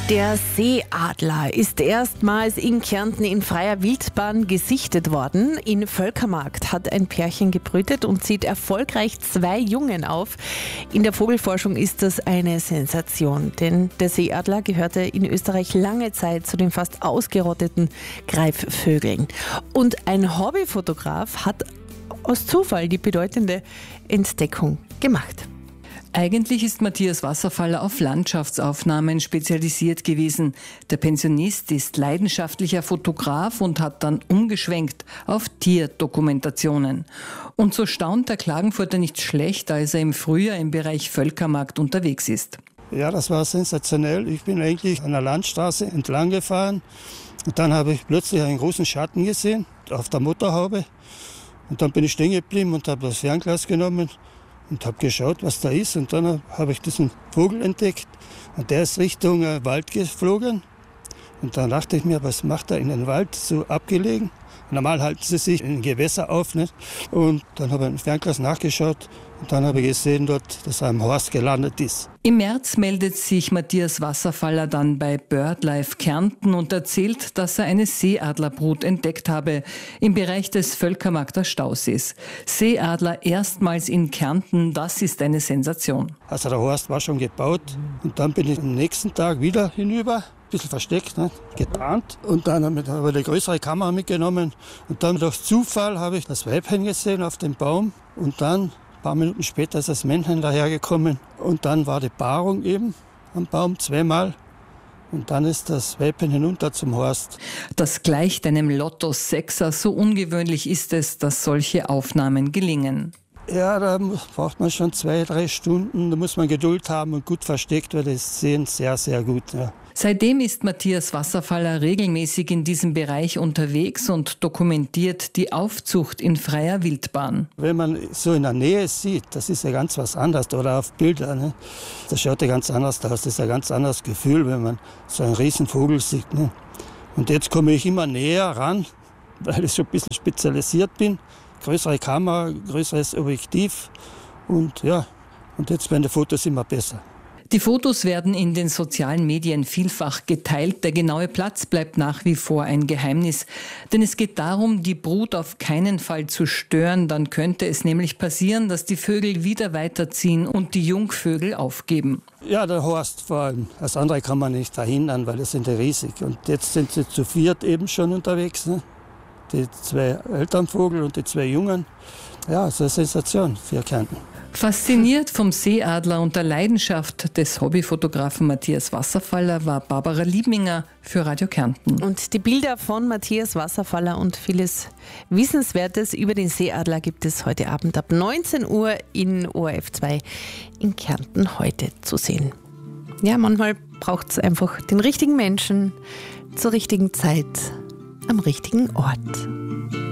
Der Seeadler ist erstmals in Kärnten in freier Wildbahn gesichtet worden. In Völkermarkt hat ein Pärchen gebrütet und zieht erfolgreich 2 Jungen auf. In der Vogelforschung ist das eine Sensation, denn der Seeadler gehörte in Österreich lange Zeit zu den fast ausgerotteten Greifvögeln. Und ein Hobbyfotograf hat aus Zufall die bedeutende Entdeckung gemacht. Eigentlich ist Matthias Wasserfaller auf Landschaftsaufnahmen spezialisiert gewesen. Der Pensionist ist leidenschaftlicher Fotograf und hat dann umgeschwenkt auf Tierdokumentationen. Und so staunt der Klagenfurter nicht schlecht, als er im Frühjahr im Bereich Völkermarkt unterwegs ist. Ja, das war sensationell. Ich bin eigentlich an der Landstraße entlang gefahren und dann habe ich plötzlich einen großen Schatten gesehen auf der Motorhaube. Und dann bin ich stehen geblieben und habe das Fernglas genommen und habe geschaut, was da ist. Und dann habe ich diesen Vogel entdeckt. Und der ist Richtung Wald geflogen. Und dann dachte ich mir, was macht er in den Wald so abgelegen? Normal halten sie sich in Gewässer auf. Nicht? Und dann habe ich im Fernglas nachgeschaut. Und dann habe ich gesehen dort, dass er am Horst gelandet ist. Im März meldet sich Matthias Wasserfaller dann bei BirdLife Kärnten und erzählt, dass er eine Seeadlerbrut entdeckt habe im Bereich des Völkermarkter Stausees. Seeadler erstmals in Kärnten, das ist eine Sensation. Also der Horst war schon gebaut und dann bin ich am nächsten Tag wieder hinüber, ein bisschen versteckt, ne, getarnt. Und dann habe ich eine größere Kamera mitgenommen und dann durch Zufall habe ich das Weibchen gesehen auf dem Baum und dann ein paar Minuten später ist das Männchen dahergekommen und dann war die Paarung eben am Baum 2-mal und dann ist das Weibchen hinunter zum Horst. Das gleicht einem Lotto-Sechser, so ungewöhnlich ist es, dass solche Aufnahmen gelingen. Ja, da braucht man schon 2-3 Stunden, da muss man Geduld haben und gut versteckt, weil das sehen sehr, sehr gut. Ja. Seitdem ist Matthias Wasserfaller regelmäßig in diesem Bereich unterwegs und dokumentiert die Aufzucht in freier Wildbahn. Wenn man so in der Nähe sieht, das ist ja ganz was anderes, oder auf Bildern, ne? Das schaut ja ganz anders aus, das ist ein ganz anderes Gefühl, wenn man so einen riesen Vogel sieht. Ne? Und jetzt komme ich immer näher ran, weil ich schon ein bisschen spezialisiert bin. Größere Kamera, größeres Objektiv und ja, und jetzt werden die Fotos immer besser. Die Fotos werden in den sozialen Medien vielfach geteilt. Der genaue Platz bleibt nach wie vor ein Geheimnis. Denn es geht darum, die Brut auf keinen Fall zu stören. Dann könnte es nämlich passieren, dass die Vögel wieder weiterziehen und die Jungvögel aufgeben. Ja, der Horst vor allem. Das andere kann man nicht verhindern, weil das sind ja riesig. Und jetzt sind sie zu 4 eben schon unterwegs. Ne? Die 2 Elternvögel und die 2 Jungen. Ja, so eine Sensation für Kärnten. Fasziniert vom Seeadler und der Leidenschaft des Hobbyfotografen Matthias Wasserfaller war Barbara Liebminger für Radio Kärnten. Und die Bilder von Matthias Wasserfaller und vieles Wissenswertes über den Seeadler gibt es heute Abend ab 19 Uhr in ORF 2 in Kärnten heute zu sehen. Ja, manchmal braucht es einfach den richtigen Menschen zur richtigen Zeit am richtigen Ort.